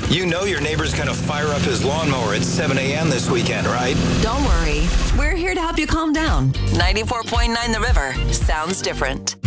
You know your neighbor's going to fire up his lawnmower at 7 a.m. this weekend, right? Don't worry. We're here to help you calm down. 94.9 The River sounds different.